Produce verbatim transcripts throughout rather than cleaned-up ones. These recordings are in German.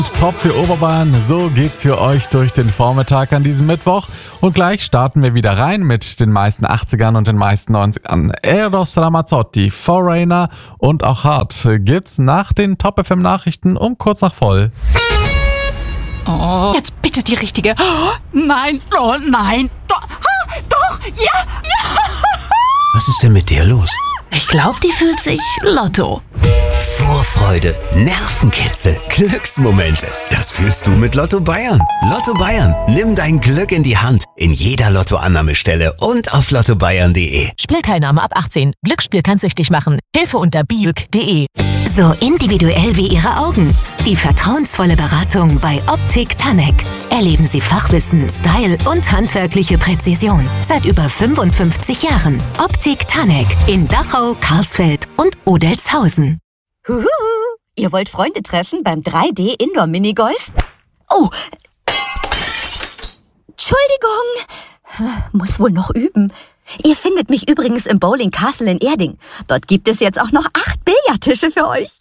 Top für Oberbayern, so geht's für euch durch den Vormittag an diesem Mittwoch. Und gleich starten wir wieder rein mit den meisten achtzigern und den meisten neunzigern. Eros Ramazzotti, Foreigner und auch Hart gibt's nach den Top F M Nachrichten um kurz nach voll. Oh, jetzt bitte die richtige. Oh, nein, oh nein, doch, oh, doch, ja, ja. Was ist denn mit der los? Ich glaube, die fühlt sich Lotto. Vorfreude, Nervenkitzel, Glücksmomente. Das fühlst du mit Lotto Bayern. Lotto Bayern, nimm dein Glück in die Hand. In jeder Lottoannahmestelle und auf lotto bayern punkt de. Spielteilnahme ab achtzehn. Glücksspiel kann süchtig machen. Hilfe unter biuk punkt de. So individuell wie Ihre Augen. Die vertrauensvolle Beratung bei Optik Tanek. Erleben Sie Fachwissen, Style und handwerkliche Präzision. Seit über fünfundfünfzig Jahren. Optik Tanek in Dachau, Karlsfeld und Odelshausen. Huhu, ihr wollt Freunde treffen beim drei D Indoor Minigolf? Oh, Entschuldigung, muss wohl noch üben. Ihr findet mich übrigens im Bowling Castle in Erding. Dort gibt es jetzt auch noch acht Billardtische für euch.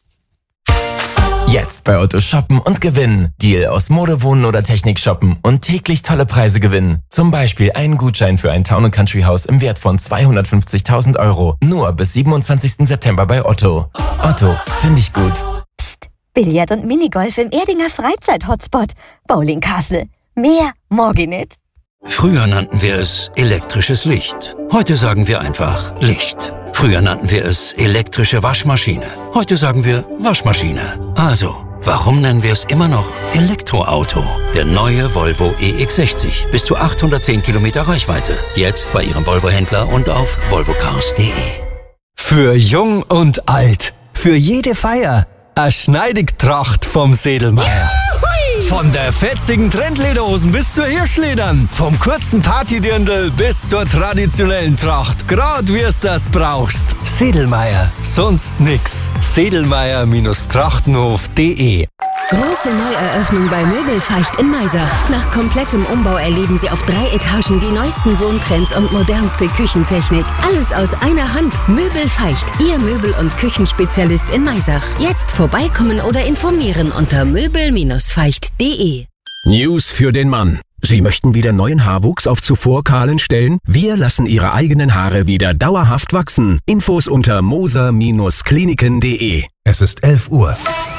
Jetzt bei Otto shoppen und gewinnen. Deal aus Mode, Wohnen oder Technik shoppen und täglich tolle Preise gewinnen. Zum Beispiel einen Gutschein für ein Town and Country Haus im Wert von zweihundertfünfzigtausend Euro. Nur bis siebenundzwanzigsten September bei Otto. Otto, finde ich gut. Psst, Billard und Minigolf im Erdinger Freizeit-Hotspot. Bowling Castle. Mehr morgen nicht. Früher nannten wir es elektrisches Licht. Heute sagen wir einfach Licht. Früher nannten wir es elektrische Waschmaschine. Heute sagen wir Waschmaschine. Also, warum nennen wir es immer noch Elektroauto? Der neue Volvo E X sechzig. Bis zu achthundertzehn Kilometer Reichweite. Jetzt bei Ihrem Volvo-Händler und auf volvo cars punkt de. Für jung und alt. Für jede Feier. Eine Schneidigtracht vom Sedelmeier. Von der fetzigen Trendlederhosen bis zur Hirschledern. Vom kurzen Partydirndl bis zur traditionellen Tracht. Grad wie es das brauchst. Sedelmeier. Sonst nix. Sedelmeier Trachtenhof punkt de. Große Neueröffnung bei Möbelfeicht in Maisach. Nach komplettem Umbau erleben Sie auf drei Etagen die neuesten Wohntrends und modernste Küchentechnik. Alles aus einer Hand. Möbelfeicht, Ihr Möbel- und Küchenspezialist in Maisach. Jetzt vorbeikommen oder informieren unter möbel feicht punkt de. News für den Mann. Sie möchten wieder neuen Haarwuchs auf zuvor kahlen Stellen? Wir lassen Ihre eigenen Haare wieder dauerhaft wachsen. Infos unter moser kliniken punkt de. Es ist elf Uhr.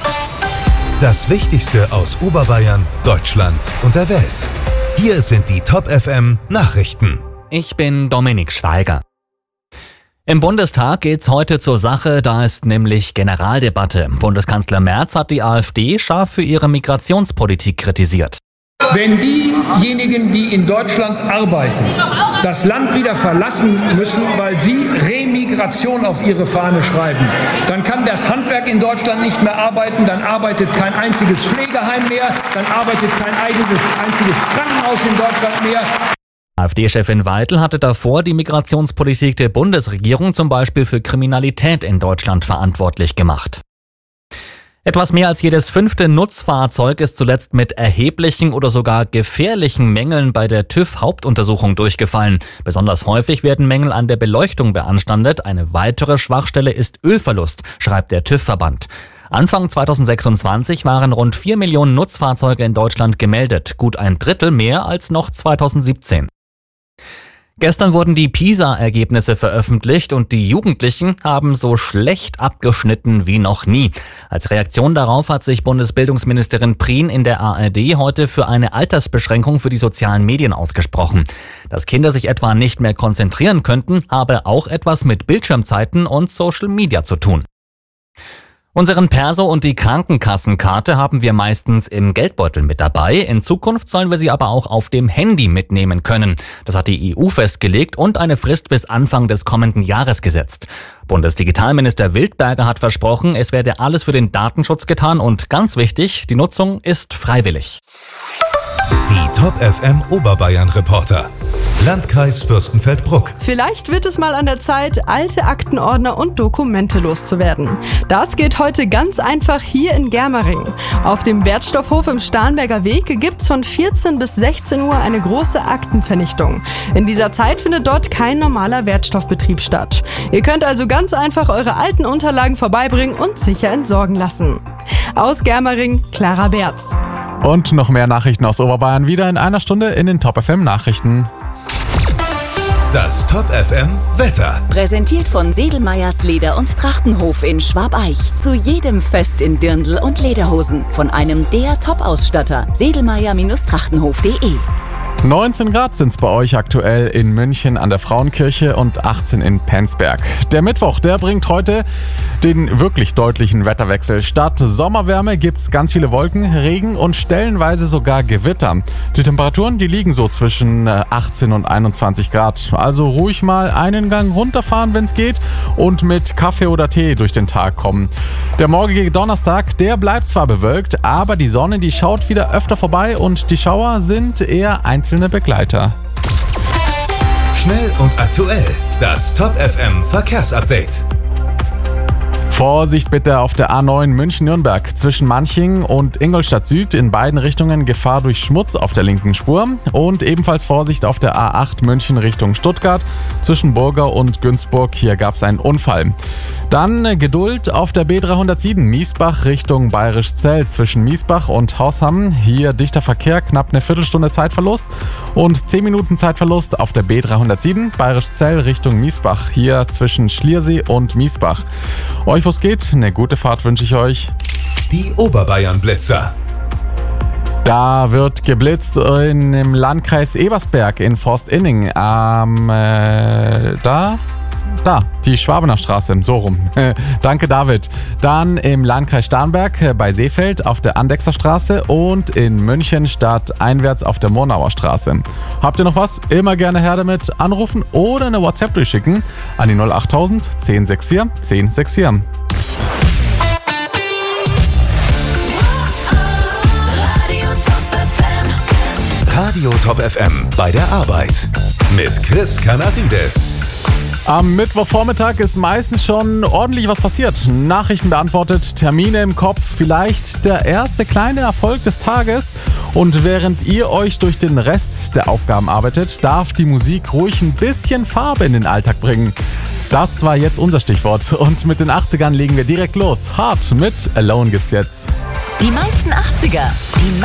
Das Wichtigste aus Oberbayern, Deutschland und der Welt. Hier sind die Top F M Nachrichten. Ich bin Dominik Schweiger. Im Bundestag geht's heute zur Sache, da ist nämlich Generaldebatte. Bundeskanzler Merz hat die AfD scharf für ihre Migrationspolitik kritisiert. Wenn diejenigen, die in Deutschland arbeiten, das Land wieder verlassen müssen, weil sie Remigration auf ihre Fahne schreiben, dann kann das Handwerk in Deutschland nicht mehr arbeiten, dann arbeitet kein einziges Pflegeheim mehr, dann arbeitet kein eigenes, einziges Krankenhaus in Deutschland mehr. AfD-Chefin Weidel hatte davor die Migrationspolitik der Bundesregierung zum Beispiel für Kriminalität in Deutschland verantwortlich gemacht. Etwas mehr als jedes fünfte Nutzfahrzeug ist zuletzt mit erheblichen oder sogar gefährlichen Mängeln bei der TÜV-Hauptuntersuchung durchgefallen. Besonders häufig werden Mängel an der Beleuchtung beanstandet. Eine weitere Schwachstelle ist Ölverlust, schreibt der TÜV-Verband. Anfang zweitausendsechsundzwanzig waren rund vier Millionen Nutzfahrzeuge in Deutschland gemeldet, gut ein Drittel mehr als noch zweitausendsiebzehn. Gestern wurden die PISA-Ergebnisse veröffentlicht und die Jugendlichen haben so schlecht abgeschnitten wie noch nie. Als Reaktion darauf hat sich Bundesbildungsministerin Prien in der A R D heute für eine Altersbeschränkung für die sozialen Medien ausgesprochen. Dass Kinder sich etwa nicht mehr konzentrieren könnten, habe auch etwas mit Bildschirmzeiten und Social Media zu tun. Unseren Perso und die Krankenkassenkarte haben wir meistens im Geldbeutel mit dabei. In Zukunft sollen wir sie aber auch auf dem Handy mitnehmen können. Das hat die E U festgelegt und eine Frist bis Anfang des kommenden Jahres gesetzt. Bundesdigitalminister Wildberger hat versprochen, es werde alles für den Datenschutz getan und ganz wichtig, die Nutzung ist freiwillig. Die Top F M Oberbayern Reporter. Landkreis Fürstenfeldbruck. Vielleicht wird es mal an der Zeit, alte Aktenordner und Dokumente loszuwerden. Das geht heute ganz einfach hier in Germering. Auf dem Wertstoffhof im Starnberger Weg gibt's von vierzehn bis sechzehn Uhr eine große Aktenvernichtung. In dieser Zeit findet dort kein normaler Wertstoffbetrieb statt. Ihr könnt also ganz einfach eure alten Unterlagen vorbeibringen und sicher entsorgen lassen. Aus Germering, Clara Berz. Und noch mehr Nachrichten aus Oberbayern wieder in einer Stunde in den Top F M Nachrichten. Das Top F M Wetter. Präsentiert von Sedelmeyers Leder- und Trachtenhof in Schwabeich. Zu jedem Fest in Dirndl und Lederhosen. Von einem der Top-Ausstatter. sedelmeyer Trachtenhof punkt de. neunzehn Grad sind es bei euch aktuell in München an der Frauenkirche und achtzehn in Penzberg. Der Mittwoch, der bringt heute den wirklich deutlichen Wetterwechsel. Statt Sommerwärme gibt's ganz viele Wolken, Regen und stellenweise sogar Gewitter. Die Temperaturen, die liegen so zwischen achtzehn und einundzwanzig Grad. Also ruhig mal einen Gang runterfahren, wenn's geht, und mit Kaffee oder Tee durch den Tag kommen. Der morgige Donnerstag, der bleibt zwar bewölkt, aber die Sonne, die schaut wieder öfter vorbei und die Schauer sind eher einzelne Begleiter. Schnell und aktuell. Das Top F M Verkehrsupdate. Vorsicht bitte auf der A neun München-Nürnberg zwischen Manching und Ingolstadt Süd, in beiden Richtungen Gefahr durch Schmutz auf der linken Spur, und ebenfalls Vorsicht auf der A acht München Richtung Stuttgart zwischen Burgau und Günzburg, hier gab es einen Unfall. Dann Geduld auf der B dreihundertsieben Miesbach Richtung Bayerischzell zwischen Miesbach und Hausham, hier dichter Verkehr, knapp eine Viertelstunde Zeitverlust, und zehn Minuten Zeitverlust auf der B dreihundertsieben Bayerischzell Richtung Miesbach, hier zwischen Schliersee und Miesbach. Euch, wo es geht, eine gute Fahrt wünsche ich euch. Die Oberbayern-Blitzer. Da wird geblitzt in, im Landkreis Ebersberg in Forstinning. Ähm, äh, da? Da, die Schwabener Straße, so rum. Danke, David. Dann im Landkreis Starnberg bei Seefeld auf der Andechser Straße und in München stadteinwärts auf der Murnauer Straße. Habt ihr noch was? Immer gerne her damit, anrufen oder eine WhatsApp durchschicken an die null achttausend zehn sechs vier zehn sechs vier. Radio Top F M bei der Arbeit mit Chris Canarides. Am Mittwochvormittag ist meistens schon ordentlich was passiert. Nachrichten beantwortet, Termine im Kopf, vielleicht der erste kleine Erfolg des Tages. Und während ihr euch durch den Rest der Aufgaben arbeitet, darf die Musik ruhig ein bisschen Farbe in den Alltag bringen. Das war jetzt unser Stichwort. Und mit den achtzigern legen wir direkt los. Hart mit Alone gibt's jetzt. Die meisten achtziger. Die